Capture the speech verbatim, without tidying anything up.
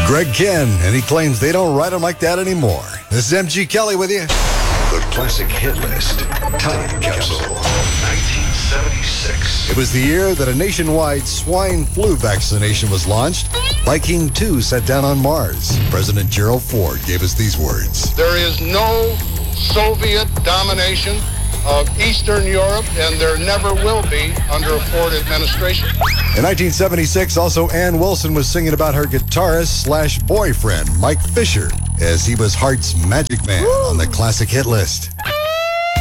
Greg Kihn, and he claims they don't write them like that anymore. This is M G Kelly with you. The Classic Hit List. Time Capsule. nineteen seventy-six. It was the year that a nationwide swine flu vaccination was launched. Viking two sat down on Mars. President Gerald Ford gave us these words. There is no Soviet domination of Eastern Europe, and there never will be under a Ford administration. In nineteen seventy-six, also Ann Wilson was singing about her guitarist slash boyfriend, Mike Fisher, as he was Heart's Magic Man on the Classic Hit List.